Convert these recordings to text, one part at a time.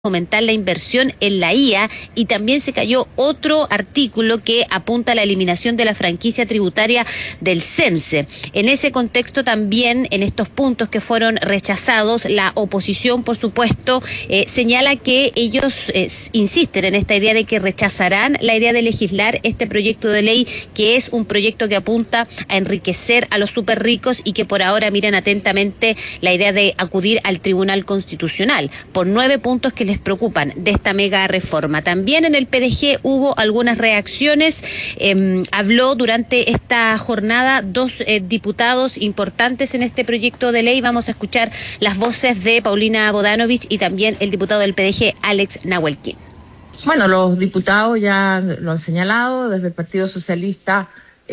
fomentar la inversión en la IA, y también se cayó otro artículo que apunta a la eliminación de la franquicia tributaria del CEMSE. En ese contexto también, en estos puntos que fueron rechazados, la oposición, por supuesto, señala que ellos insisten en esta idea de que rechazarán la idea de legislar este proyecto de ley, que es un proyecto que apunta a enriquecer a los súper ricos y que por ahora miran atentamente la idea de acudir al Tribunal Constitucional por 9 puntos que les preocupan de esta mega reforma. También en el PDG hubo algunas reacciones. Habló durante esta jornada 2 diputados importantes en este proyecto de ley. Vamos a escuchar las voces de Paulina Bodanovich y también el diputado del PDG, Alex Nahuelkin. Bueno, los diputados ya lo han señalado. Desde el Partido Socialista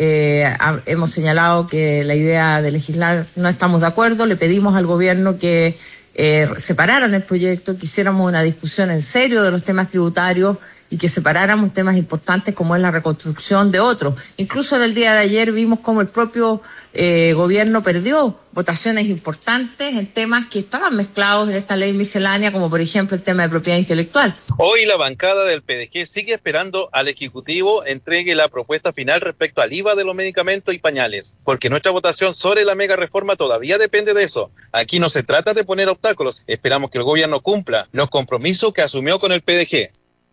hemos señalado que la idea de legislar no estamos de acuerdo. Le pedimos al gobierno que separaran el proyecto, que hiciéramos una discusión en serio de los temas tributarios y que separáramos temas importantes como es la reconstrucción de otros. Incluso en el día de ayer vimos cómo el propio gobierno perdió votaciones importantes en temas que estaban mezclados en esta ley miscelánea, como por ejemplo el tema de propiedad intelectual. Hoy la bancada del PDG sigue esperando al Ejecutivo entregue la propuesta final respecto al IVA de los medicamentos y pañales, porque nuestra votación sobre la mega reforma todavía depende de eso. Aquí no se trata de poner obstáculos, esperamos que el gobierno cumpla los compromisos que asumió con el PDG.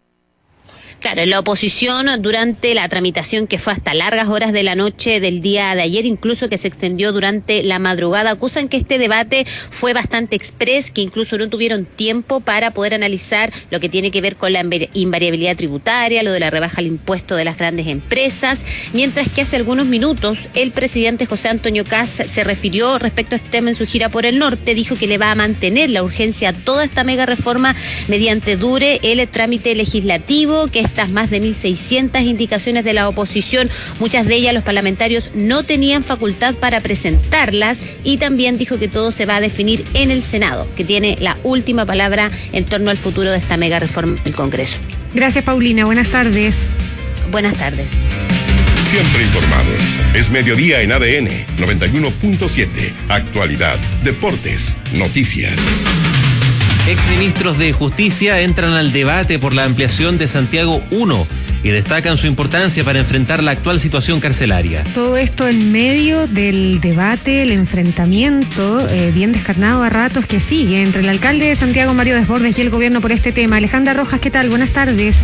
Claro, la oposición durante la tramitación, que fue hasta largas horas de la noche del día de ayer, incluso que se extendió durante la madrugada, acusan que este debate fue bastante exprés, que incluso no tuvieron tiempo para poder analizar lo que tiene que ver con la invariabilidad tributaria, lo de la rebaja al impuesto de las grandes empresas, mientras que hace algunos minutos el presidente José Antonio Kast se refirió respecto a este tema en su gira por el norte. Dijo que le va a mantener la urgencia a toda esta mega reforma mediante dure el trámite legislativo, que estas más de 1.600 indicaciones de la oposición, muchas de ellas los parlamentarios no tenían facultad para presentarlas, y también dijo que todo se va a definir en el Senado, que tiene la última palabra en torno al futuro de esta mega reforma del Congreso. Gracias, Paulina. Buenas tardes. Buenas tardes. Siempre informados. Es mediodía en ADN 91.7. Actualidad, deportes, noticias. Exministros de Justicia entran al debate por la ampliación de Santiago 1 y destacan su importancia para enfrentar la actual situación carcelaria. Todo esto en medio del debate, el enfrentamiento bien descarnado a ratos que sigue entre el alcalde de Santiago, Mario Desbordes, y el gobierno por este tema. Alejandra Rojas, ¿qué tal? Buenas tardes.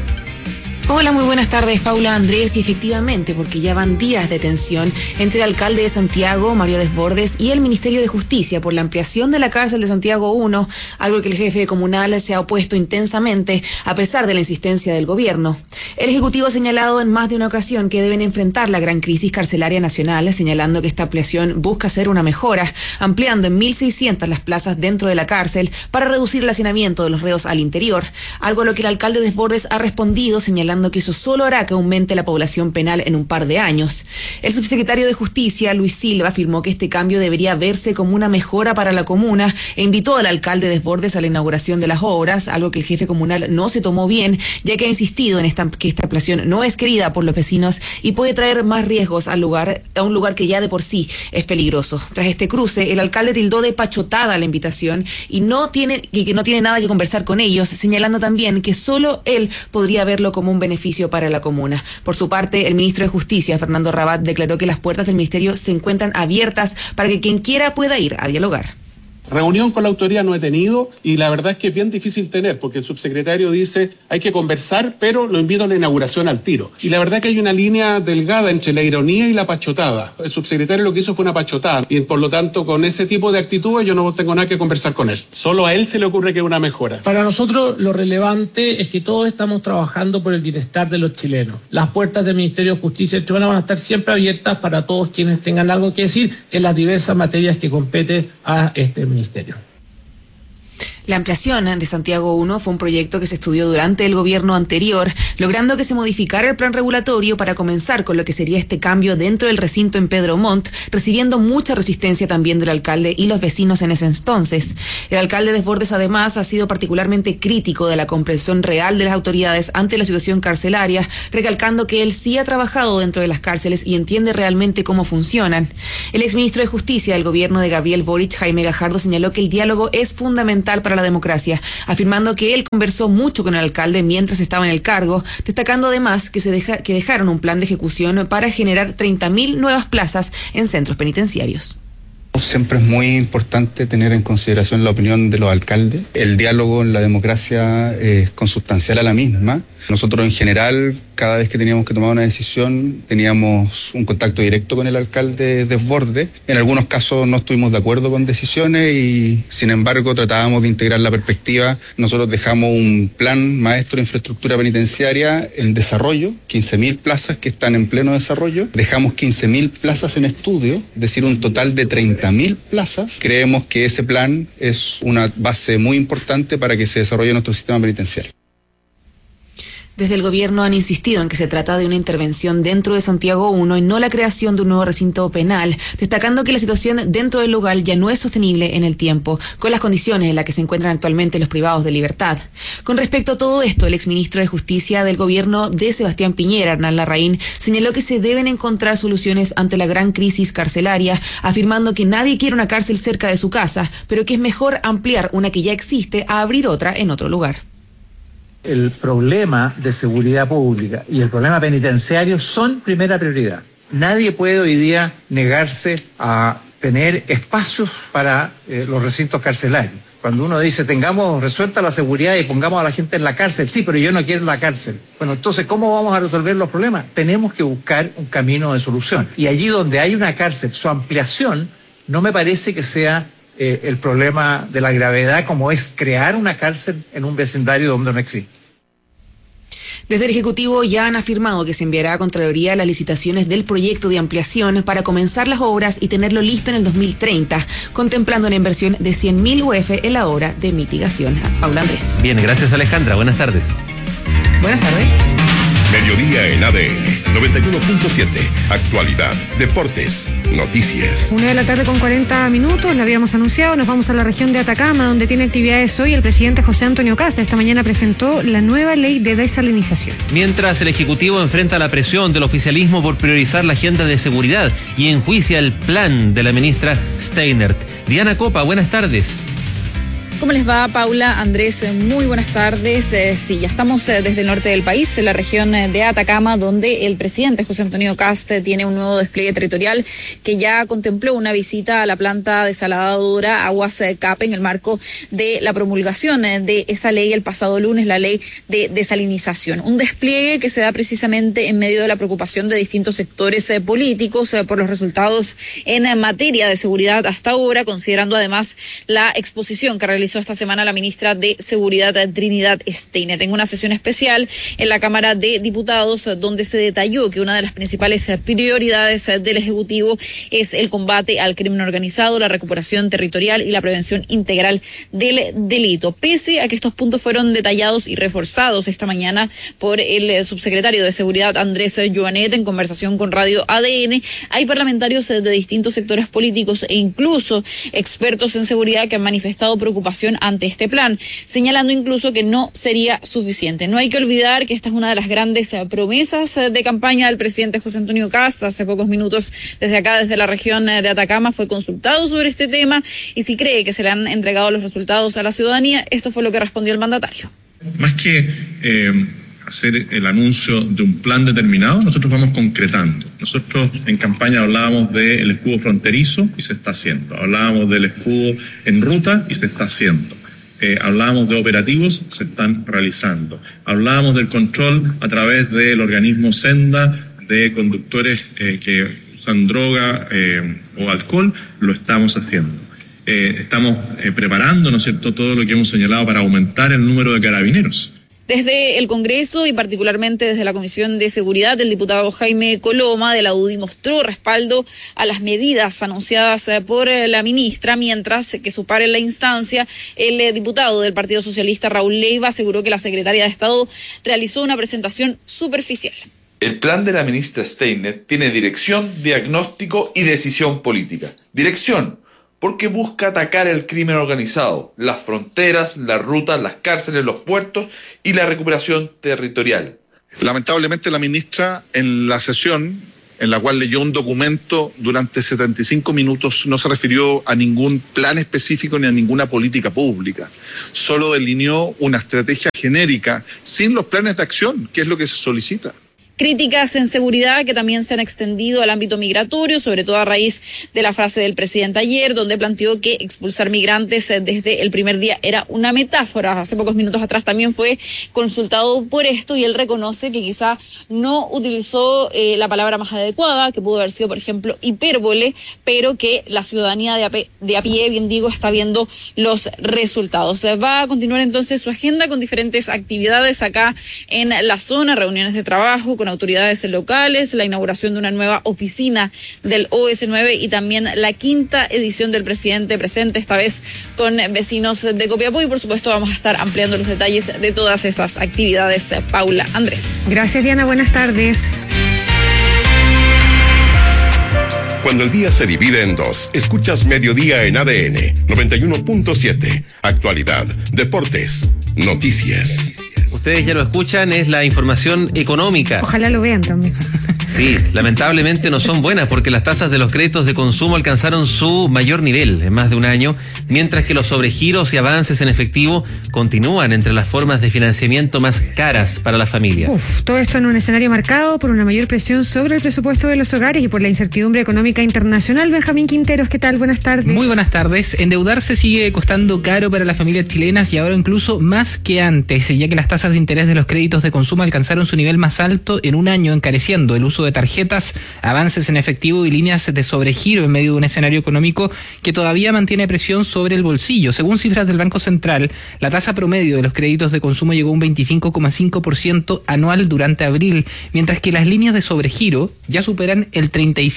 Hola, muy buenas tardes, Paula, Andrés, y efectivamente, porque ya van días de tensión entre el alcalde de Santiago, Mario Desbordes, y el Ministerio de Justicia por la ampliación de la cárcel de Santiago 1, algo que el jefe comunal se ha opuesto intensamente a pesar de la insistencia del gobierno. El Ejecutivo ha señalado en más de una ocasión que deben enfrentar la gran crisis carcelaria nacional, señalando que esta ampliación busca hacer una mejora, ampliando en 1.600 las plazas dentro de la cárcel para reducir el hacinamiento de los reos al interior, algo a lo que el alcalde Desbordes ha respondido señalando que eso solo hará que aumente la población penal en un par de años. El subsecretario de Justicia, Luis Silva, afirmó que este cambio debería verse como una mejora para la comuna e invitó al alcalde Desbordes a la inauguración de las obras, algo que el jefe comunal no se tomó bien, ya que ha insistido en que esta ampliación no es querida por los vecinos y puede traer más riesgos a un lugar que ya de por sí es peligroso. Tras este cruce, el alcalde tildó de pachotada la invitación y que no tiene nada que conversar con ellos, señalando también que solo él podría verlo como un beneficio para la comuna. Por su parte, el ministro de Justicia, Fernando Rabat, declaró que las puertas del ministerio se encuentran abiertas para que quien quiera pueda ir a dialogar. Reunión con la autoridad no he tenido y la verdad es que es bien difícil tener porque el subsecretario dice hay que conversar, pero lo invito a la inauguración al tiro. Y la verdad que hay una línea delgada entre la ironía y la pachotada. El subsecretario lo que hizo fue una pachotada y por lo tanto con ese tipo de actitudes yo no tengo nada que conversar con él. Solo a él se le ocurre que es una mejora. Para nosotros lo relevante es que todos estamos trabajando por el bienestar de los chilenos. Las puertas del Ministerio de Justicia y Tribunal van a estar siempre abiertas para todos quienes tengan algo que decir en las diversas materias que competen a este ministerio. La ampliación de Santiago 1 fue un proyecto que se estudió durante el gobierno anterior, logrando que se modificara el plan regulatorio para comenzar con lo que sería este cambio dentro del recinto en Pedro Montt, recibiendo mucha resistencia también del alcalde y los vecinos en ese entonces. El alcalde Desbordes además ha sido particularmente crítico de la comprensión real de las autoridades ante la situación carcelaria, recalcando que él sí ha trabajado dentro de las cárceles y entiende realmente cómo funcionan. El exministro de Justicia del gobierno de Gabriel Boric, Jaime Gajardo, señaló que el diálogo es fundamental para la democracia, afirmando que él conversó mucho con el alcalde mientras estaba en el cargo, destacando además que dejaron un plan de ejecución para generar 30.000 nuevas plazas en centros penitenciarios. Siempre es muy importante tener en consideración la opinión de los alcaldes. El diálogo en la democracia es consustancial a la misma. Nosotros en general, cada vez que teníamos que tomar una decisión, teníamos un contacto directo con el alcalde Desbordes. En algunos casos no estuvimos de acuerdo con decisiones y, sin embargo, tratábamos de integrar la perspectiva. Nosotros dejamos un plan maestro de infraestructura penitenciaria en desarrollo, 15.000 plazas que están en pleno desarrollo. Dejamos 15.000 plazas en estudio, es decir, un total de 30.000 plazas. Creemos que ese plan es una base muy importante para que se desarrolle nuestro sistema penitenciario. Desde el gobierno han insistido en que se trata de una intervención dentro de Santiago 1 y no la creación de un nuevo recinto penal, destacando que la situación dentro del lugar ya no es sostenible en el tiempo, con las condiciones en las que se encuentran actualmente los privados de libertad. Con respecto a todo esto, el exministro de Justicia del gobierno de Sebastián Piñera, Hernán Larraín, señaló que se deben encontrar soluciones ante la gran crisis carcelaria, afirmando que nadie quiere una cárcel cerca de su casa, pero que es mejor ampliar una que ya existe a abrir otra en otro lugar. El problema de seguridad pública y el problema penitenciario son primera prioridad. Nadie puede hoy día negarse a tener espacios para los recintos carcelarios. Cuando uno dice, tengamos resuelta la seguridad y pongamos a la gente en la cárcel, sí, pero yo no quiero la cárcel. Bueno, entonces, ¿cómo vamos a resolver los problemas? Tenemos que buscar un camino de solución. Y allí donde hay una cárcel, su ampliación no me parece que sea el problema de la gravedad como es crear una cárcel en un vecindario donde no existe. Desde el Ejecutivo ya han afirmado que se enviará a Contraloría las licitaciones del proyecto de ampliación para comenzar las obras y tenerlo listo en el 2030, contemplando una inversión de 100.000 UF en la obra de mitigación. Paula Andrés. Bien, gracias Alejandra, buenas tardes. Buenas tardes. Mediodía en ADN 91.7. Actualidad, deportes, noticias. 1:40 p.m, lo habíamos anunciado. Nos vamos a la región de Atacama, donde tiene actividades hoy el presidente José Antonio Kast. Esta mañana presentó la nueva ley de desalinización. Mientras el Ejecutivo enfrenta la presión del oficialismo por priorizar la agenda de seguridad y enjuicia el plan de la ministra Steinert. Diana Copa, buenas tardes. ¿Cómo les va, Paula, Andrés? Muy buenas tardes. Sí, ya estamos desde el norte del país, en la región de Atacama, donde el presidente José Antonio Kast tiene un nuevo despliegue territorial que ya contempló una visita a la planta desaladora Aguas Cape en el marco de la promulgación de esa ley el pasado lunes, la ley de desalinización. Un despliegue que se da precisamente en medio de la preocupación de distintos sectores políticos por los resultados en materia de seguridad hasta ahora, considerando además la exposición que realizó esta semana la ministra de Seguridad, Trinidad Steiner, en una sesión especial en la Cámara de Diputados, donde se detalló que una de las principales prioridades del Ejecutivo es el combate al crimen organizado, la recuperación territorial y la prevención integral del delito. Pese a que estos puntos fueron detallados y reforzados esta mañana por el subsecretario de Seguridad, Andrés Joanet, en conversación con Radio ADN, hay parlamentarios de distintos sectores políticos e incluso expertos en seguridad que han manifestado preocupación ante este plan, señalando incluso que no sería suficiente. No hay que olvidar que esta es una de las grandes promesas de campaña del presidente José Antonio Kast. Hace pocos minutos, desde acá, desde la región de Atacama, fue consultado sobre este tema y si cree que se le han entregado los resultados a la ciudadanía, esto fue lo que respondió el mandatario. Más que hacer el anuncio de un plan determinado, nosotros vamos concretando. Nosotros en campaña hablábamos del escudo fronterizo y se está haciendo. Hablábamos del escudo en ruta y se está haciendo. Hablábamos de operativos, se están realizando. Hablábamos del control a través del organismo Senda de conductores que usan droga o alcohol, lo estamos haciendo. Estamos preparando, ¿no es cierto?, todo lo que hemos señalado para aumentar el número de carabineros. Desde el Congreso y particularmente desde la Comisión de Seguridad, el diputado Jaime Coloma de la UDI mostró respaldo a las medidas anunciadas por la ministra, mientras que su par en la instancia, el diputado del Partido Socialista Raúl Leiva, aseguró que la secretaria de Estado realizó una presentación superficial. El plan de la ministra Steiner tiene dirección, diagnóstico y decisión política. Dirección, porque busca atacar el crimen organizado, las fronteras, las rutas, las cárceles, los puertos y la recuperación territorial. Lamentablemente la ministra en la sesión en la cual leyó un documento durante 75 minutos, no se refirió a ningún plan específico ni a ninguna política pública. Solo delineó una estrategia genérica sin los planes de acción, que es lo que se solicita. Críticas en seguridad que también se han extendido al ámbito migratorio, sobre todo a raíz de la frase del presidente ayer, donde planteó que expulsar migrantes desde el primer día era una metáfora. Hace pocos minutos atrás también fue consultado por esto y él reconoce que quizá no utilizó la palabra más adecuada, que pudo haber sido, por ejemplo, hipérbole, pero que la ciudadanía de a pie, bien digo, está viendo los resultados. Va a continuar entonces su agenda con diferentes actividades acá en la zona, reuniones de trabajo con autoridades locales, la inauguración de una nueva oficina del OS9 y también la 5ª edición del Presidente Presente, esta vez con vecinos de Copiapó, y por supuesto vamos a estar ampliando los detalles de todas esas actividades. Paula, Andrés. Gracias, Diana, buenas tardes. Cuando el día se divide en dos, escuchas Mediodía en ADN 91.7. Actualidad, deportes, noticias. Ustedes ya lo escuchan, es la información económica. Ojalá lo vean también. Sí, lamentablemente no son buenas porque las tasas de los créditos de consumo alcanzaron su mayor nivel en más de un año, mientras que los sobregiros y avances en efectivo continúan entre las formas de financiamiento más caras para las familias. Todo esto en un escenario marcado por una mayor presión sobre el presupuesto de los hogares y por la incertidumbre económica internacional. Benjamín Quinteros, ¿qué tal? Buenas tardes. Muy buenas tardes. Endeudarse sigue costando caro para las familias chilenas y ahora incluso más que antes, ya que las tasas de interés de los créditos de consumo alcanzaron su nivel más alto en un año, encareciendo el uso de tarjetas, avances en efectivo y líneas de sobregiro en medio de un escenario económico que todavía mantiene presión sobre el bolsillo. Según cifras del Banco Central, la tasa promedio de los créditos de consumo llegó a un 25,5% anual durante abril, mientras que las líneas de sobregiro ya superan el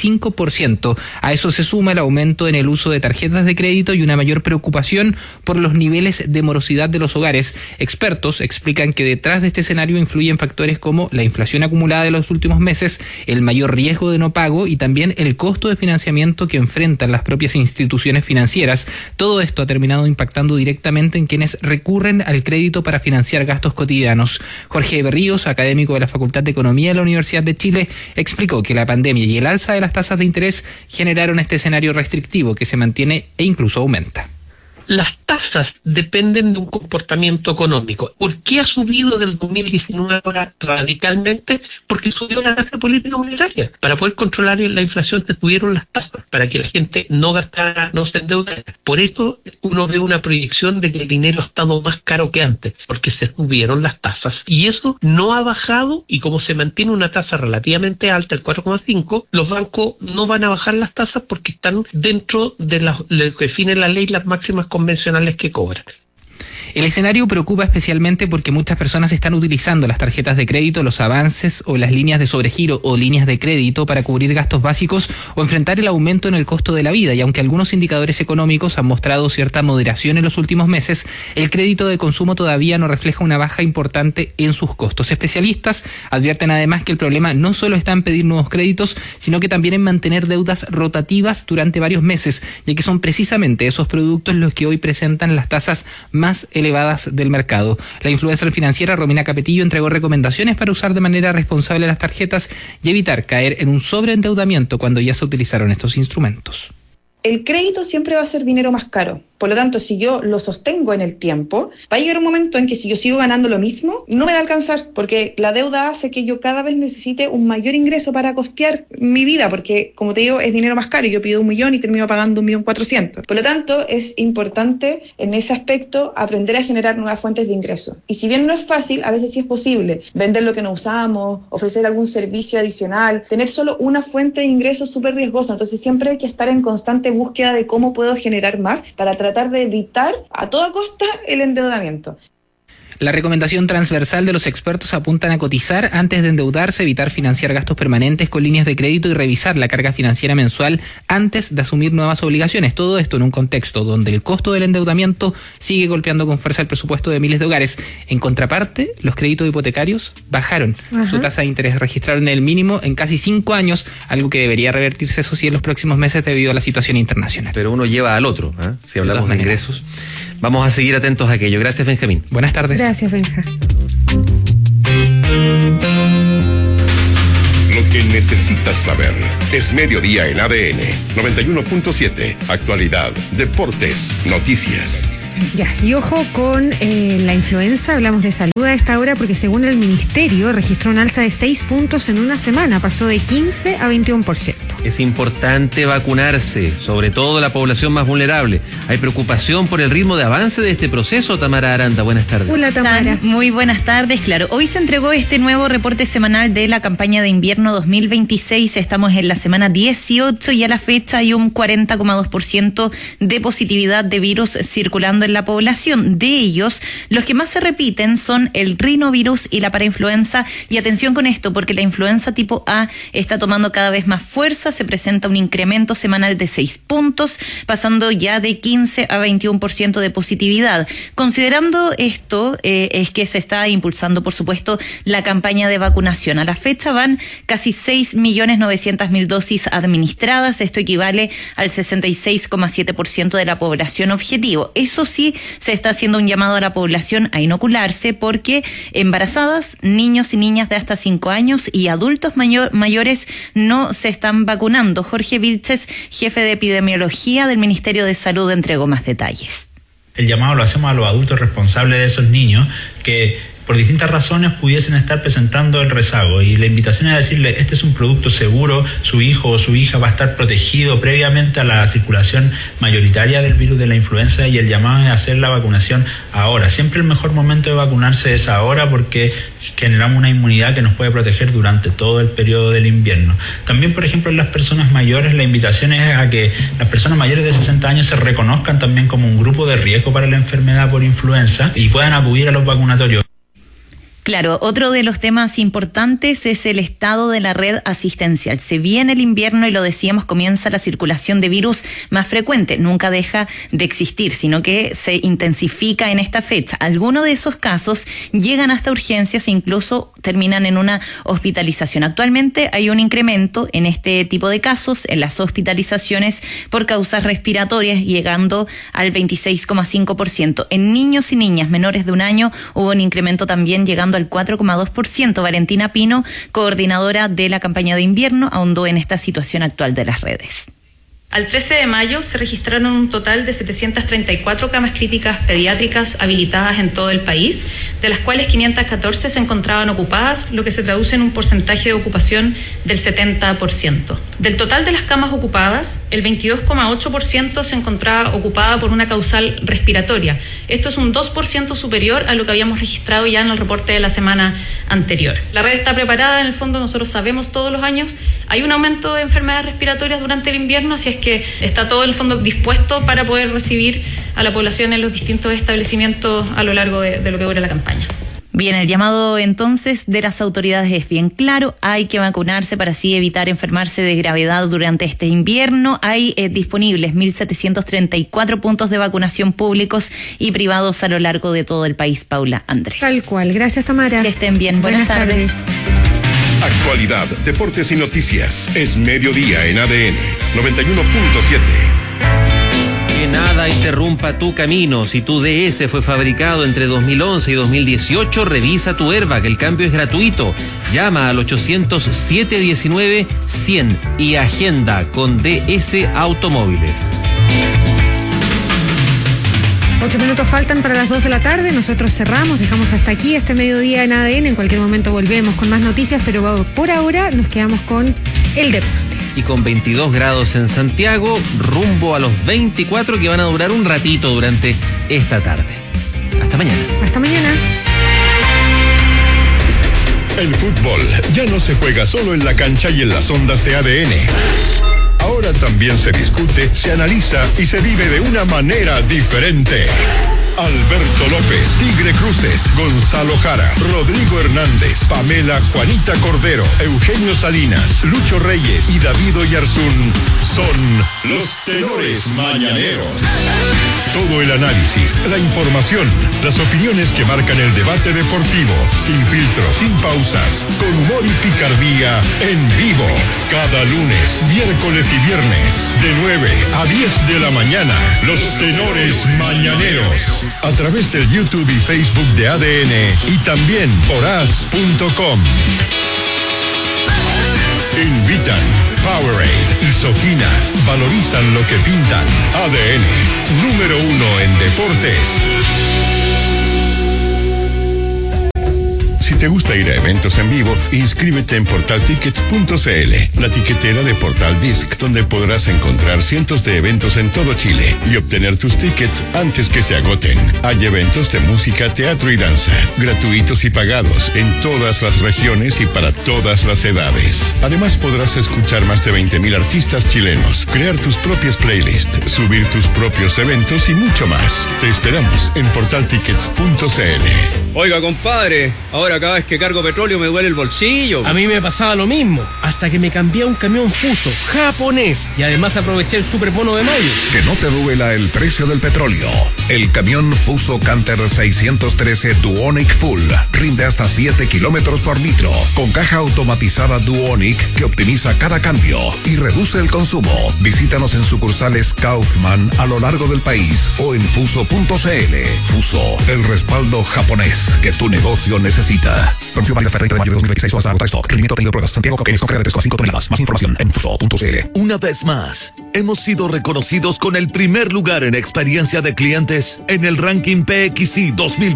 35%. A eso se suma el aumento en el uso de tarjetas de crédito y una mayor preocupación por los niveles de morosidad de los hogares. Expertos explican que detrás de este escenario influyen factores como la inflación acumulada de los últimos meses, el mayor riesgo de no pago y también el costo de financiamiento que enfrentan las propias instituciones financieras. Todo esto ha terminado impactando directamente en quienes recurren al crédito para financiar gastos cotidianos. Jorge Berríos, académico de la Facultad de Economía de la Universidad de Chile, explicó que la pandemia y el alza de las tasas de interés generaron este escenario restrictivo que se mantiene e incluso aumenta. Las tasas dependen de un comportamiento económico. ¿Por qué ha subido del 2019 ahora radicalmente? Porque subió la tasa política monetaria. Para poder controlar la inflación se subieron las tasas, para que la gente no gastara, no se endeudara. Por eso uno ve una proyección de que el dinero ha estado más caro que antes, porque se subieron las tasas. Y eso no ha bajado, y como se mantiene una tasa relativamente alta, el 4,5, los bancos no van a bajar las tasas porque están dentro de lo que define la ley, las máximas convencionales que cobran. El escenario preocupa especialmente porque muchas personas están utilizando las tarjetas de crédito, los avances o las líneas de sobregiro o líneas de crédito para cubrir gastos básicos o enfrentar el aumento en el costo de la vida. Y aunque algunos indicadores económicos han mostrado cierta moderación en los últimos meses, el crédito de consumo todavía no refleja una baja importante en sus costos. Especialistas advierten además que el problema no solo está en pedir nuevos créditos, sino que también en mantener deudas rotativas durante varios meses, ya que son precisamente esos productos los que hoy presentan las tasas más elevadas del mercado. La influencer financiera Romina Capetillo entregó recomendaciones para usar de manera responsable las tarjetas y evitar caer en un sobreendeudamiento cuando ya se utilizaron estos instrumentos. El crédito siempre va a ser dinero más caro. Por lo tanto, si yo lo sostengo en el tiempo, va a llegar un momento en que si yo sigo ganando lo mismo, no me va a alcanzar, porque la deuda hace que yo cada vez necesite un mayor ingreso para costear mi vida, porque, como te digo, es dinero más caro y yo pido 1 millón y termino pagando 1.400.000. Por lo tanto, es importante en ese aspecto aprender a generar nuevas fuentes de ingreso. Y si bien no es fácil, a veces sí es posible vender lo que no usamos, ofrecer algún servicio adicional, tener solo una fuente de ingreso es súper riesgoso. Entonces siempre hay que estar en constante búsqueda de cómo puedo generar más para tratar de evitar a toda costa el endeudamiento. La recomendación transversal de los expertos apuntan a cotizar antes de endeudarse, evitar financiar gastos permanentes con líneas de crédito y revisar la carga financiera mensual antes de asumir nuevas obligaciones. Todo esto en un contexto donde el costo del endeudamiento sigue golpeando con fuerza el presupuesto de miles de hogares. En contraparte, los créditos hipotecarios bajaron. Su tasa de interés registraron el mínimo en casi 5 años, algo que debería revertirse, eso sí, en los próximos meses debido a la situación internacional. Pero uno lleva al otro, si hablamos de ingresos. Vamos a seguir atentos a aquello. Gracias, Benjamín. Buenas tardes. Gracias, Benja. que necesitas saber. Es mediodía en ADN 91.7. Actualidad, deportes, noticias. Ya, y ojo con la influenza, hablamos de salud a esta hora porque según el ministerio registró un alza de 6 puntos en una semana, pasó de 15 a 21%. Es importante vacunarse, sobre todo la población más vulnerable. Hay preocupación por el ritmo de avance de este proceso. Tamara Aranda, buenas tardes. Hola, Tamara. Muy buenas tardes. Claro, hoy se entregó este nuevo reporte semanal de la campaña de invierno 2026. Estamos en la semana 18 y a la fecha hay un 40,2% de positividad de virus circulando en la población. De ellos, los que más se repiten son el rinovirus y la parainfluenza. Y atención con esto, porque la influenza tipo A está tomando cada vez más fuerza. Se presenta un incremento semanal de 6 puntos, pasando ya de 15 a 21% de positividad. Considerando esto, es que se está impulsando, por supuesto, la campaña de vacunación. A la fecha van casi 6.900.000 dosis administradas. Esto equivale al 66,7% de la población objetivo. Eso sí, se está haciendo un llamado a la población a inocularse porque embarazadas, niños y niñas de hasta 5 años y adultos mayores no se están vacunando. Jorge Vilches, jefe de epidemiología del Ministerio de Salud, entregó más detalles. El llamado lo hacemos a los adultos responsables de esos niños que por distintas razones pudiesen estar presentando el rezago, y la invitación es a decirle: este es un producto seguro, su hijo o su hija va a estar protegido previamente a la circulación mayoritaria del virus de la influenza, y el llamado es a hacer la vacunación ahora. Siempre el mejor momento de vacunarse es ahora porque generamos una inmunidad que nos puede proteger durante todo el periodo del invierno. También, por ejemplo, en las personas mayores, la invitación es a que las personas mayores de 60 años se reconozcan también como un grupo de riesgo para la enfermedad por influenza y puedan acudir a los vacunatorios. Claro, otro de los temas importantes es el estado de la red asistencial. Se viene el invierno y lo decíamos, comienza la circulación de virus más frecuente. Nunca deja de existir, sino que se intensifica en esta fecha. Algunos de esos casos llegan hasta urgencias e incluso terminan en una hospitalización. Actualmente hay un incremento en este tipo de casos, en las hospitalizaciones por causas respiratorias, llegando al 26,5%. En niños y niñas menores de 1 año hubo un incremento también llegando al 4,2%. Valentina Pino, coordinadora de la campaña de invierno, ahondó en esta situación actual de las redes. Al 13 de mayo se registraron un total de 734 camas críticas pediátricas habilitadas en todo el país, de las cuales 514 se encontraban ocupadas, lo que se traduce en un porcentaje de ocupación del 70%. Del total de las camas ocupadas, el 22,8% se encontraba ocupada por una causal respiratoria. Esto es un 2% superior a lo que habíamos registrado ya en el reporte de la semana anterior. La red está preparada, en el fondo nosotros sabemos todos los años, hay un aumento de enfermedades respiratorias durante el invierno, así es que está todo el fondo dispuesto para poder recibir a la población en los distintos establecimientos a lo largo de lo que dura la campaña. Bien, el llamado entonces de las autoridades es bien claro: hay que vacunarse para así evitar enfermarse de gravedad durante este invierno. Hay disponibles 1.734 puntos de vacunación públicos y privados a lo largo de todo el país. Paula, Andrés. Tal cual, gracias Tamara. Que estén bien, buenas tardes. Actualidad, deportes y noticias. Es mediodía en ADN 91.7. Que nada interrumpa tu camino. Si tu DS fue fabricado entre 2011 y 2018, revisa tu airbag. El cambio es gratuito. Llama al 800-719-100 y agenda con DS Automóviles. 8 minutos faltan para las 2 de la tarde. Nosotros cerramos, dejamos hasta aquí este mediodía en ADN. En cualquier momento volvemos con más noticias, pero por ahora nos quedamos con el deporte. Y con 22 grados en Santiago, rumbo a los 24 que van a durar un ratito durante esta tarde. Hasta mañana. Hasta mañana. El fútbol ya no se juega solo en la cancha y en las ondas de ADN. Ahora también se discute, se analiza y se vive de una manera diferente. Alberto López, Tigre Cruces, Gonzalo Jara, Rodrigo Hernández, Pamela Juanita Cordero, Eugenio Salinas, Lucho Reyes y David Oyarzún son los tenores mañaneros. Todo el análisis, la información, las opiniones que marcan el debate deportivo, sin filtros, sin pausas, con humor y picardía, en vivo. Cada lunes, miércoles y viernes, de 9 a 10 de la mañana, los tenores mañaneros. A través del YouTube y Facebook de ADN y también por as.com. Titan, Powerade y Sojina valorizan lo que pintan. ADN, número 1 en deportes. Si te gusta ir a eventos en vivo, inscríbete en portaltickets.cl, la tiquetera de Portal Disc, donde podrás encontrar cientos de eventos en todo Chile y obtener tus tickets antes que se agoten. Hay eventos de música, teatro y danza, gratuitos y pagados, en todas las regiones y para todas las edades. Además, podrás escuchar más de 20.000 artistas chilenos, crear tus propias playlists, subir tus propios eventos y mucho más. Te esperamos en portaltickets.cl. Oiga, compadre, ahora cada vez que cargo petróleo me duele el bolsillo. A mí me pasaba lo mismo, hasta que me cambié a un camión Fuso, japonés, y además aproveché el superbono de mayo. Que no te duela el precio del petróleo. El camión Fuso Canter 613 Duonic Full rinde hasta 7 kilómetros por litro, con caja automatizada Duonic que optimiza cada cambio y reduce el consumo. Visítanos en sucursales Kaufman a lo largo del país o en fuso.cl. Fuso, el respaldo japonés que tu negocio necesita. Promoción válida hasta el 30 de mayo de 2026 o hasta agotar stock. El límite tenido pruebas. Santiago Coquenes con carga de 3,5 toneladas. Más información en fuso.cl. Una vez más, hemos sido reconocidos con el primer lugar en experiencia de clientes en el ranking PXI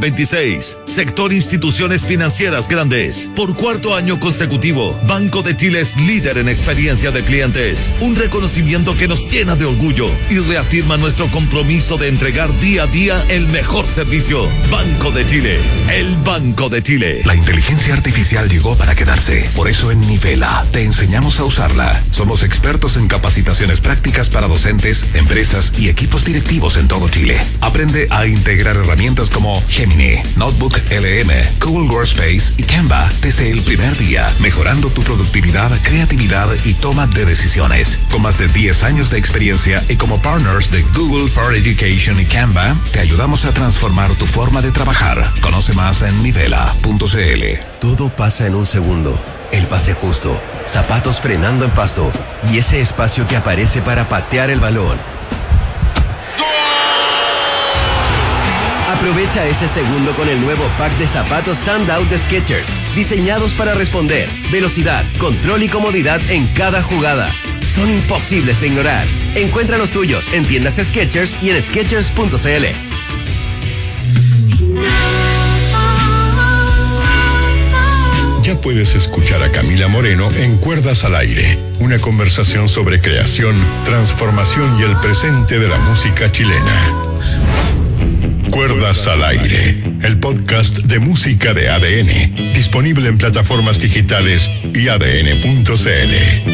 2026. Sector instituciones financieras grandes. Por cuarto año consecutivo, Banco de Chile es líder en experiencia de clientes. Un reconocimiento que nos llena de orgullo y reafirma nuestro compromiso de entregar día a día el mejor servicio. Banco de Chile, el Banco de Chile. La inteligencia artificial llegó para quedarse. Por eso en Nivela te enseñamos a usarla. Somos expertos en capacitaciones prácticas para docentes, empresas y equipos directivos en todo Chile. Aprende a integrar herramientas como Gemini, Notebook LM, Google Workspace y Canva desde el primer día, mejorando tu productividad, creatividad y toma de decisiones. Con más de 10 años de experiencia y como partners de Google for Education y Canva, te ayudamos a transformar tu forma de trabajar. Conoce más en nivela.cl. Todo pasa en un segundo. El pase justo, zapatos frenando en pasto y ese espacio que aparece para patear el balón. Aprovecha ese segundo con el nuevo pack de zapatos Standout de Skechers, diseñados para responder, velocidad, control y comodidad en cada jugada. Son imposibles de ignorar. Encuentra los tuyos en tiendas Skechers y en Skechers.cl. Ya puedes escuchar a Camila Moreno en Cuerdas al Aire, una conversación sobre creación, transformación y el presente de la música chilena. Cuerdas al Aire, el podcast de música de ADN, disponible en plataformas digitales y ADN.cl.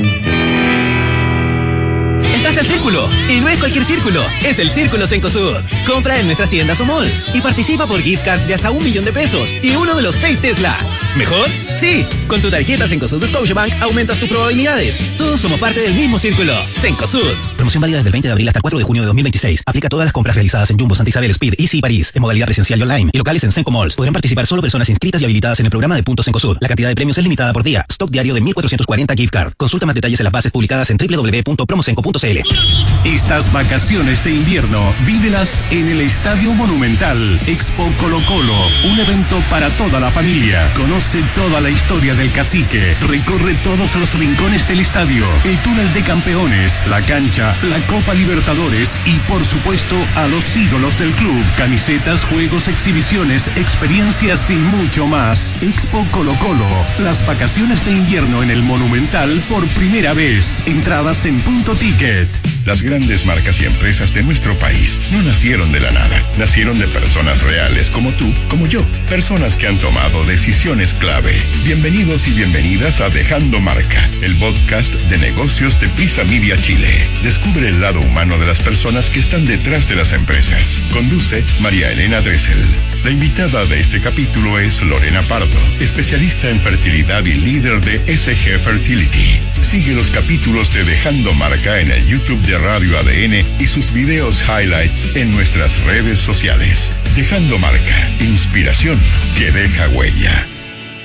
Entraste al círculo, y no es cualquier círculo, es el Círculo Cencosud. Compra en nuestras tiendas o malls y participa por gift card de hasta $1.000.000 y uno de los 6 Tesla. ¿Mejor? Sí, con tu tarjeta Cencosud de Scotiabank aumentas tus probabilidades. Todos somos parte del mismo círculo. Cencosud. Promoción válida desde el 20 de abril hasta el 4 de junio de 2026. Aplica a todas las compras realizadas en Jumbo, Santa Isabel, Speed, Easy y París, en modalidad presencial y online, y locales en Cenco Malls. Podrán participar solo personas inscritas y habilitadas en el programa de Puntos Cencosud. La cantidad de premios es limitada por día. Stock diario de 1.440 gift card. Consulta más detalles en las bases publicadas en www.promocenco.cl. Estas vacaciones de invierno, vívelas en el Estadio Monumental. Expo Colo Colo, un evento para toda la familia. Conoce toda la historia del cacique. Recorre todos los rincones del estadio, el túnel de campeones, la cancha, la Copa Libertadores y, por supuesto, a los ídolos del club. Camisetas, juegos, exhibiciones, experiencias y mucho más. Expo Colo Colo, las vacaciones de invierno en el Monumental por primera vez. Entradas en Punto Ticket. Las grandes marcas y empresas de nuestro país no nacieron de la nada, nacieron de personas reales como tú, como yo, personas que han tomado decisiones clave. Bienvenidos y bienvenidas a Dejando Marca, el podcast de negocios de Prisa Media Chile. Descubre el lado humano de las personas que están detrás de las empresas. Conduce María Elena Dressel. La invitada de este capítulo es Lorena Pardo, especialista en fertilidad y líder de SG Fertility. Sigue los capítulos de Dejando Marca en el YouTube de Radio ADN y sus videos highlights en nuestras redes sociales. Dejando Marca, inspiración que deja huella.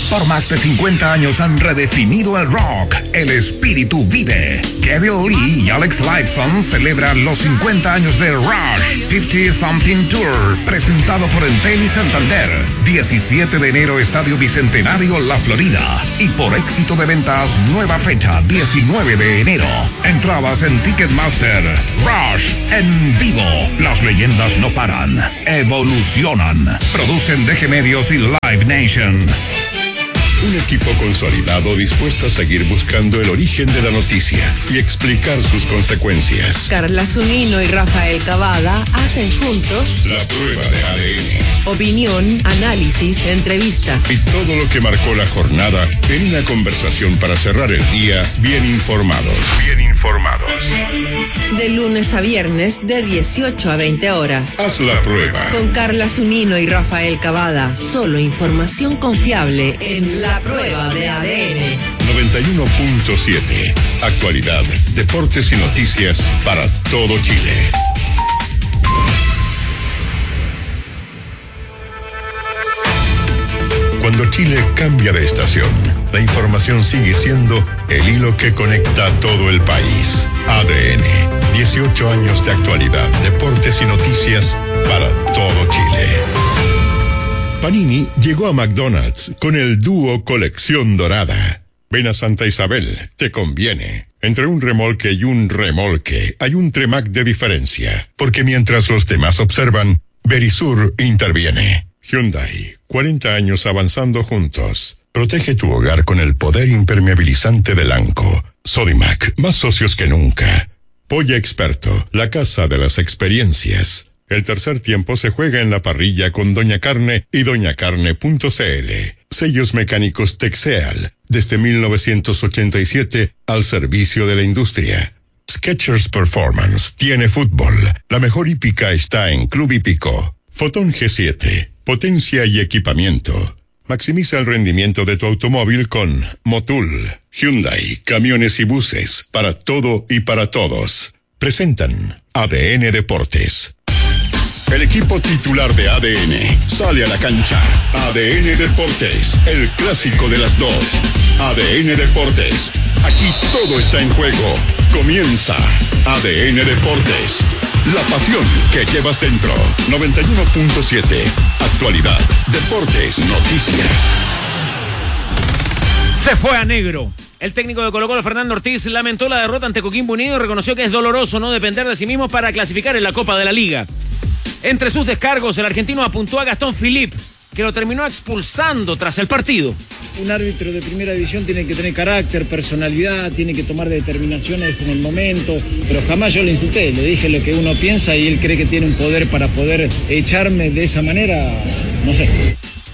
Por más de 50 años han redefinido el rock. El espíritu vive. Kevin Lee y Alex Lifeson celebran los 50 años de Rush 50 Something Tour, presentado por Entel y Santander. 17 de enero, Estadio Bicentenario, La Florida. Y por éxito de ventas, nueva fecha, 19 de enero. Entradas en Ticketmaster. Rush en vivo. Las leyendas no paran, evolucionan. Producen DG Medios y Live Nation. Un equipo consolidado dispuesto a seguir buscando el origen de la noticia y explicar sus consecuencias. Carla Zunino y Rafael Cavada hacen juntos La Prueba de ADN. Opinión, análisis, entrevistas Y todo lo que marcó la jornada en una conversación para cerrar el día bien informados. Bien informados. de lunes a viernes de 18 a 20 horas. Haz la prueba. Con Carla Zunino y Rafael Cavada. Solo información confiable en La Prueba de ADN. 91.7. Actualidad, deportes y noticias para todo Chile. Cuando Chile cambia de estación, la información sigue siendo el hilo que conecta a todo el país. ADN, 18 años de actualidad, deportes y noticias para todo Chile. Panini llegó a McDonald's con el dúo Colección Dorada. Ven a Santa Isabel, te conviene. Entre un remolque y un remolque hay un Tremac de diferencia, porque mientras los demás observan, Verisur interviene. Hyundai, 40 años avanzando juntos. Protege tu hogar con el poder impermeabilizante del ANCO. Sodimac, más socios que nunca. Polla Experto, la casa de las experiencias. El tercer tiempo se juega en la parrilla con Doña Carne y doñacarne.cl. Sellos mecánicos Texeal, desde 1987 al servicio de la industria. Skechers Performance tiene fútbol. La mejor hípica está en Club Hípico. Fotón G7, potencia y equipamiento. Maximiza el rendimiento de tu automóvil con Motul. Hyundai, camiones y buses, para todo y para todos. Presentan ADN Deportes. El equipo titular de ADN sale a la cancha. ADN Deportes, el clásico de las dos. ADN Deportes, aquí todo está en juego. Comienza ADN Deportes, la pasión que llevas dentro. 91.7, actualidad, deportes, noticias. Se fue a negro. El técnico de Colo-Colo, Fernando Ortiz, lamentó la derrota ante Coquimbo Unido y reconoció que es doloroso no depender de sí mismo para clasificar en la Copa de la Liga. Entre sus descargos, el argentino apuntó a Gastón Philippe, que lo terminó expulsando tras el partido. Un árbitro de primera división tiene que tener carácter, personalidad, tiene que tomar determinaciones en el momento, pero jamás yo le insulté, le dije lo que uno piensa y él cree que tiene un poder para poder echarme de esa manera, no sé.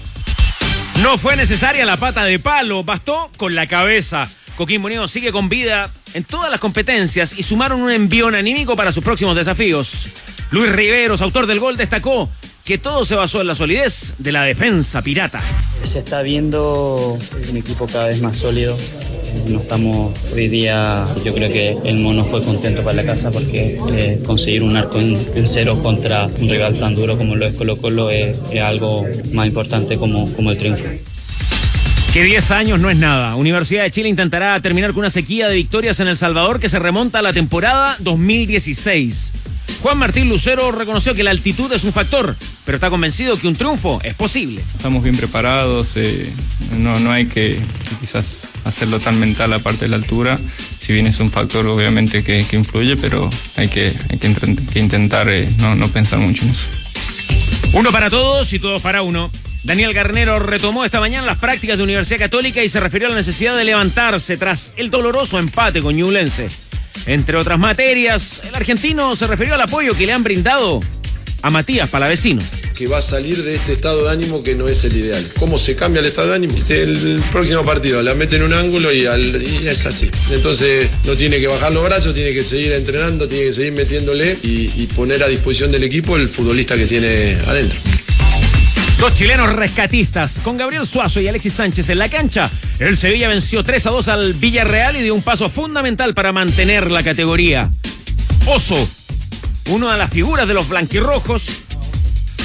No fue necesaria la pata de palo, bastó con la cabeza. Coquimbo Unido sigue con vida en todas las competencias y sumaron un envión anímico para sus próximos desafíos. Luis Riveros, autor del gol, destacó que todo se basó en la solidez de la defensa pirata. Se está viendo un equipo cada vez más sólido. No estamos hoy día, yo creo que el Mono fue contento para la casa porque conseguir un arco en cero contra un rival tan duro como lo es Colo-Colo es algo más importante como el triunfo. Que 10 años no es nada. Universidad de Chile intentará terminar con una sequía de victorias en El Salvador que se remonta a la temporada 2016. Juan Martín Lucero reconoció que la altitud es un factor, pero está convencido que un triunfo es posible. Estamos bien preparados, no hay que quizás hacerlo tan mental aparte de la altura, si bien es un factor obviamente que influye, pero hay que intentar no pensar mucho en eso. Uno para todos y todos para uno. Daniel Garnero retomó esta mañana las prácticas de Universidad Católica y se refirió a la necesidad de levantarse tras el doloroso empate con Ñublense. Entre otras materias, el argentino se refirió al apoyo que le han brindado a Matías Palavecino. Que va a salir de este estado de ánimo que no es el ideal. ¿Cómo se cambia el estado de ánimo? El próximo partido la mete en un ángulo y es así. Entonces no tiene que bajar los brazos, tiene que seguir entrenando, tiene que seguir metiéndole y poner a disposición del equipo el futbolista que tiene adentro. Dos chilenos rescatistas, con Gabriel Suazo y Alexis Sánchez en la cancha. El Sevilla venció 3-2 al Villarreal y dio un paso fundamental para mantener la categoría. Oso, una de las figuras de los blanquirrojos,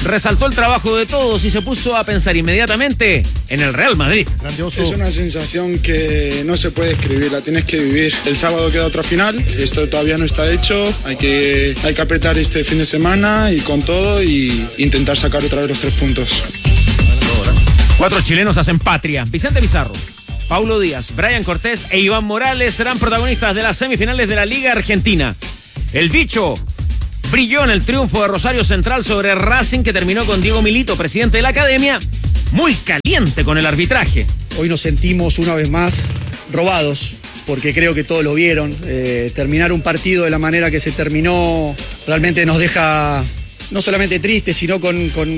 resaltó el trabajo de todos y se puso a pensar inmediatamente en el Real Madrid. Grandioso. Es una sensación que no se puede escribir, la tienes que vivir. El sábado queda otra final, esto todavía no está hecho, hay que apretar este fin de semana y con todo y intentar sacar otra vez los 3 puntos. 4 chilenos hacen patria. Vicente Pizarro, Paulo Díaz, Brian Cortés e Iván Morales serán protagonistas de las semifinales de la Liga Argentina. El bicho brilló en el triunfo de Rosario Central sobre Racing, que terminó con Diego Milito, presidente de la academia, muy caliente con el arbitraje. Hoy nos sentimos una vez más robados, porque creo que todos lo vieron. Terminar un partido de la manera que se terminó realmente nos deja no solamente tristes, sino con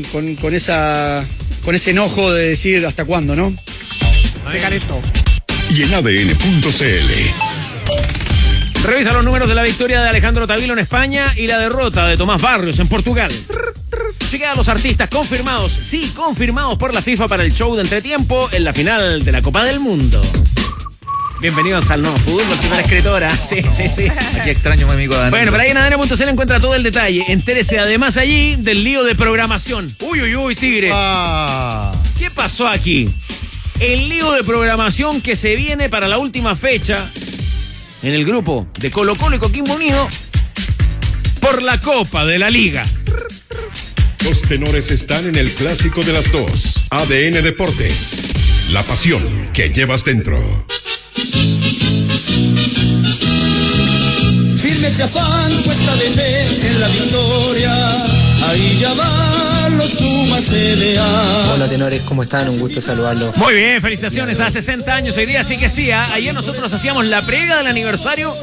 ese enojo de decir hasta cuándo, ¿no? Se calentó. Y en ADN.cl. Revisa los números de la victoria de Alejandro Tavilo en España y la derrota de Tomás Barrios en Portugal. Chequea a los artistas confirmados por la FIFA para el show de entretiempo en la final de la Copa del Mundo. Bienvenidos al nuevo fútbol, primera escritora. Sí. Aquí extraño a mi amigo Dani. Bueno, pero ahí en ADN.cl encuentra todo el detalle. Entérese además allí del lío de programación. Uy, Tigre. ¿Qué pasó aquí? El lío de programación que se viene para la última fecha en el grupo de Colo-Colo y Coquimbo Unido por la Copa de la Liga. Los tenores están en el clásico de las 2. ADN Deportes. La pasión que llevas dentro. Firme ese afán, puesta de fe en la victoria. Ahí ya van los Pumas CDA. Hola tenores, ¿cómo están? Un gusto saludarlos. Muy bien, felicitaciones a 60 años hoy día, sí que sí. Ayer nosotros hacíamos la previa del aniversario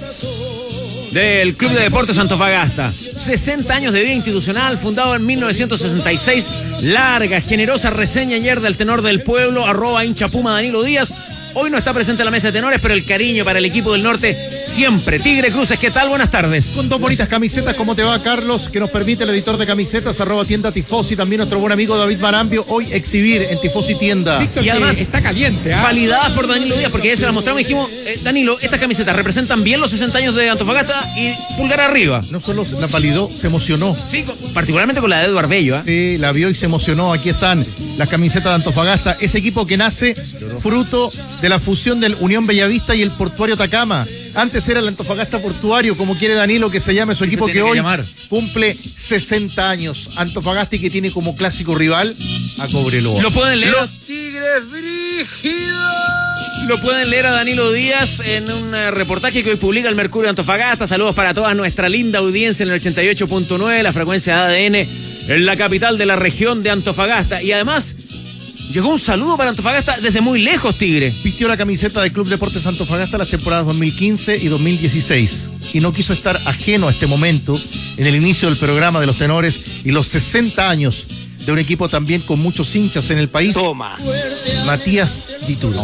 del Club de Deportes Antofagasta. 60 años de vida institucional, fundado en 1966. Larga, generosa reseña ayer del tenor del pueblo, @hinchapuma Danilo Díaz. Hoy no está presente en la mesa de tenores, pero el cariño para el equipo del norte siempre. Tigre Cruces, ¿qué tal? Buenas tardes. Con 2 bonitas camisetas, ¿cómo te va, Carlos? Que nos permite el editor de camisetas, @tienda Tifosi, también nuestro buen amigo David Marambio, hoy exhibir en Tifosi Tienda. Víctor, y además está caliente, validadas por Danilo Díaz, porque ayer se las mostramos y dijimos, Danilo, estas camisetas representan bien los 60 años de Antofagasta y pulgar arriba. No solo la validó, se emocionó. Sí, particularmente con la de Eduardo Arbello. Sí, la vio y se emocionó. Aquí están las camisetas de Antofagasta, ese equipo que nace fruto de la fusión del Unión Bellavista y el Portuario Atacama. Antes era el Antofagasta Portuario, como quiere Danilo que se llame su equipo, que hoy cumple 60 años. Antofagasta, y que tiene como clásico rival a Cobreloa. ¿Lo pueden leer? Los Tigres brígidos. Lo pueden leer a Danilo Díaz en un reportaje que hoy publica el Mercurio de Antofagasta. Saludos para toda nuestra linda audiencia en el 88.9, la frecuencia de ADN en la capital de la región de Antofagasta. Y además llegó un saludo para Antofagasta desde muy lejos, Tigre. Vistió la camiseta del Club Deportes Antofagasta las temporadas 2015 y 2016 y no quiso estar ajeno a este momento en el inicio del programa de los tenores y los 60 años de un equipo también con muchos hinchas en el país. Toma. Matías Dituro.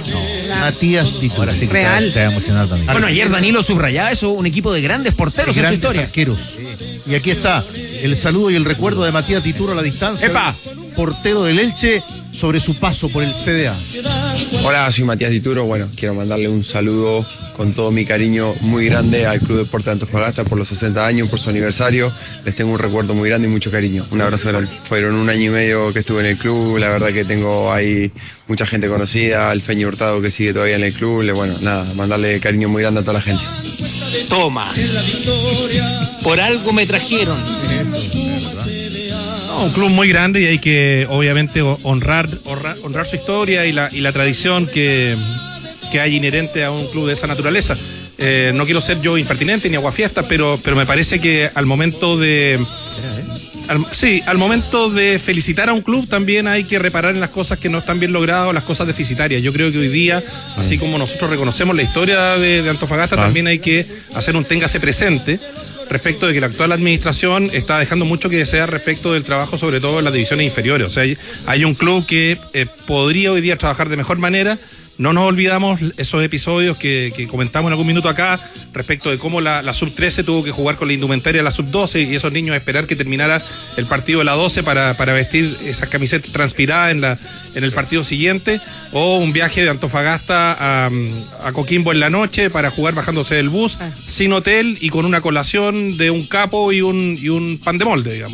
Matías Dituro. Ahora sí que se va a emocionar también. Bueno, ayer Danilo subrayaba eso, un equipo de grandes porteros en su historia. Arqueros. Y aquí está el saludo y el recuerdo de Matías Dituro a la distancia. ¡Epa! Portero del Elche, sobre su paso por el CDA. Hola, soy Matías Dituro. Bueno, quiero mandarle un saludo con todo mi cariño muy grande al Club Deportes Antofagasta por los 60 años, por su aniversario. Les tengo un recuerdo muy grande y mucho cariño. Un abrazo grande. Fueron 1 año y medio que estuve en el club. La verdad que tengo ahí mucha gente conocida. El Feño Hurtado, que sigue todavía en el club. Bueno, nada, mandarle cariño muy grande a toda la gente. Toma. Por algo me trajeron. Un club muy grande y hay que obviamente honrar su historia y la tradición que hay inherente a un club de esa naturaleza. No quiero ser yo impertinente ni aguafiestas, pero me parece que al momento de felicitar a un club también hay que reparar en las cosas que no están bien logradas, las cosas deficitarias. Yo creo que hoy día, así como nosotros reconocemos la historia de Antofagasta, también hay que hacer un téngase presente respecto de que la actual administración está dejando mucho que desear respecto del trabajo, sobre todo en las divisiones inferiores. O sea, hay un club que podría hoy día trabajar de mejor manera. No nos olvidamos esos episodios que comentamos en algún minuto acá respecto de cómo la sub-13 tuvo que jugar con la indumentaria de la sub-12 y esos niños esperar que terminara el partido de la 12 para vestir esas camisetas transpiradas en el partido siguiente, o un viaje de Antofagasta a Coquimbo en la noche para jugar bajándose del bus, sin hotel y con una colación de un capo y un pan de molde, digamos.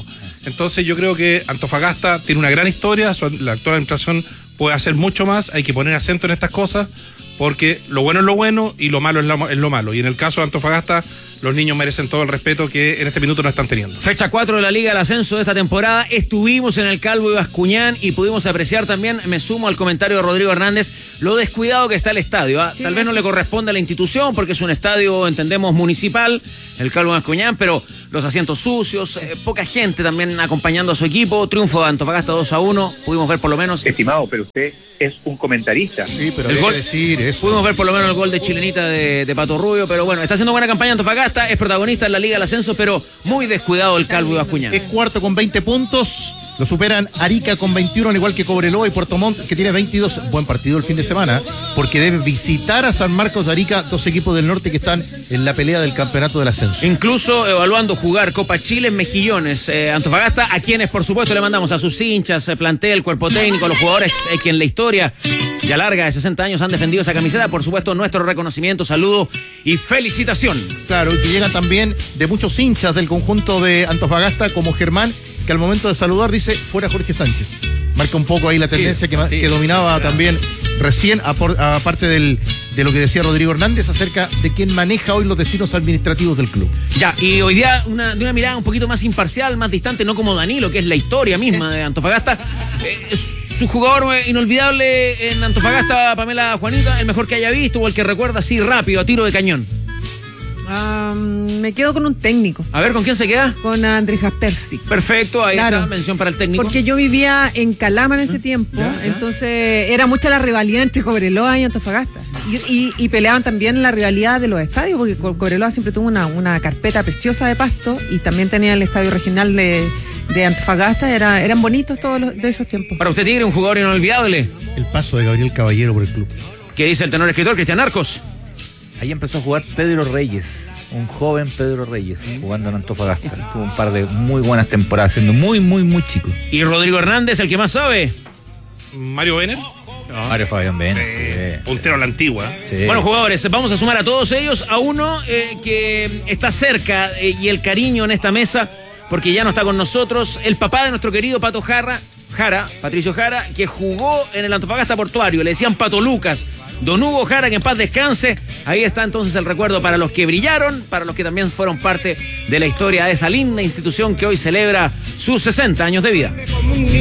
Entonces yo creo que Antofagasta tiene una gran historia, la actual administración puede hacer mucho más, hay que poner acento en estas cosas, porque lo bueno es lo bueno y lo malo es lo malo. Y en el caso de Antofagasta, los niños merecen todo el respeto que en este minuto no están teniendo. Fecha 4 de la Liga del Ascenso de esta temporada. Estuvimos en el Calvo y Bascuñán y pudimos apreciar también, me sumo al comentario de Rodrigo Hernández, lo descuidado que está el estadio. Sí, tal vez no le corresponde a la institución porque es un estadio, entendemos, municipal, el Calvo y Bascuñán, pero los asientos sucios, poca gente también acompañando a su equipo. Triunfo de Antofagasta 2-1, pudimos ver por lo menos... Estimado, pero usted es un comentarista. Sí, pero el gol, decir eso. Pudimos ver por lo menos el gol de Chilenita de Pato Rubio, pero bueno, está haciendo buena campaña Antofagasta, es protagonista en la Liga del Ascenso, pero muy descuidado el Calvo y Bascuñán. Es cuarto con 20 puntos, lo superan Arica con 21, al igual que Cobreloa y Puerto Montt, que tiene 22. Buen partido el fin de semana, porque debe visitar a San Marcos de Arica, dos equipos del norte que están en la pelea del campeonato del ascenso. Incluso evaluando jugar Copa Chile en Mejillones. Antofagasta, a quienes por supuesto le mandamos a sus hinchas, plantel, cuerpo técnico, los jugadores que en la historia ya larga de 60 años han defendido esa camiseta, por supuesto nuestro reconocimiento, saludo y felicitación. Claro, y que llegan también de muchos hinchas del conjunto de Antofagasta, como Germán, que al momento de saludar dice, fuera Jorge Sánchez. Marca un poco ahí la tendencia que dominaba también recién, aparte de lo que decía Rodrigo Hernández acerca de quién maneja hoy los destinos administrativos del club. Ya, y hoy día de una mirada un poquito más imparcial, más distante, no como Danilo, que es la historia misma de Antofagasta. Su jugador inolvidable en Antofagasta, Pamela Juanita, el mejor que haya visto o el que recuerda así rápido, a tiro de cañón. Me quedo con un técnico. A ver, ¿con quién se queda? Con Andrés Jaspersi. Perfecto, ahí está, mención para el técnico. Porque yo vivía en Calama en ese tiempo, entonces era mucha la rivalidad entre Cobreloa y Antofagasta. Y peleaban también la rivalidad de los estadios, porque Cobreloa siempre tuvo una carpeta preciosa de pasto y también tenía el estadio regional de Antofagasta, eran bonitos todos de esos tiempos. Para usted, Tigre, un jugador inolvidable. El paso de Gabriel Caballero por el club. ¿Qué dice el tenor escritor Cristian Arcos? Ahí empezó a jugar Pedro Reyes, un joven Pedro Reyes, jugando en Antofagasta. Tuvo un par de muy buenas temporadas, siendo muy chico. ¿Y Rodrigo Hernández, el que más sabe? Mario Benner. Mario Fabián Benner. Puntero a la antigua. Sí. Bueno, jugadores, vamos a sumar a todos ellos a uno que está cerca y el cariño en esta mesa, porque ya no está con nosotros, el papá de nuestro querido Pato Jara, Patricio Jara, que jugó en el Antofagasta Portuario, le decían Pato Lucas. Don Hugo Jara, que en paz descanse. Ahí está entonces el recuerdo para los que brillaron, para los que también fueron parte de la historia de esa linda institución que hoy celebra sus 60 años de vida.